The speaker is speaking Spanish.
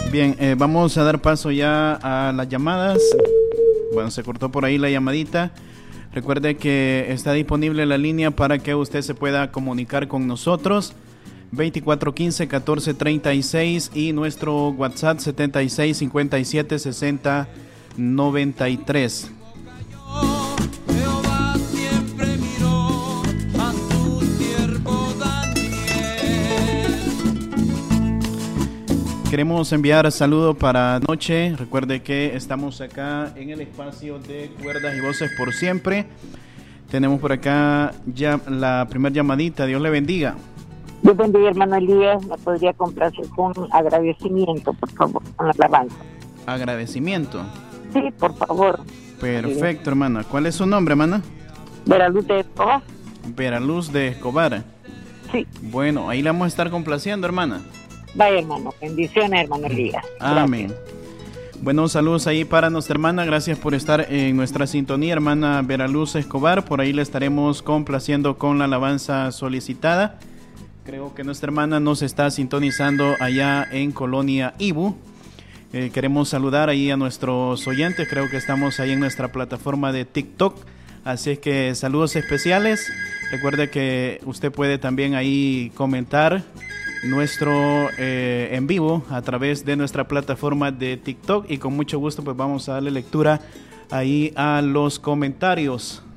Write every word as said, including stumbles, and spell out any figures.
Bien, eh, vamos a dar paso ya a las llamadas. Bueno, se cortó por ahí la llamadita. Recuerde que está disponible la línea para que usted se pueda comunicar con nosotros. veinticuatro quince catorce treinta y seis y nuestro WhatsApp setenta y seis cincuenta y siete sesenta noventa y tres. Queremos enviar saludos para noche. Recuerde que estamos acá en el espacio de Cuerdas y Voces por Siempre. Tenemos por acá ya la primera llamadita. Dios le bendiga. Dios bendiga, hermano Elías. Me podría complacer con agradecimiento, por favor, con la alabanza. Agradecimiento. Sí, por favor. Perfecto, sí. Hermana. ¿Cuál es su nombre, hermana? Veraluz de Escobar. Veraluz de Escobar. Sí. Bueno, ahí la vamos a estar complaciendo, hermana. Vaya, hermano. Bendiciones, hermano Elías. Amén. Bueno, saludos ahí para nuestra hermana. Gracias por estar en nuestra sintonía, hermana Veraluz Escobar. Por ahí le estaremos complaciendo con la alabanza solicitada. Creo que nuestra hermana nos está sintonizando allá en Colonia Ibu. Eh, queremos saludar ahí a nuestros oyentes. Creo que estamos ahí en nuestra plataforma de TikTok. Así es que saludos especiales. Recuerde que usted puede también ahí comentar nuestro eh, en vivo a través de nuestra plataforma de TikTok. Y con mucho gusto pues vamos a darle lectura ahí a los comentarios.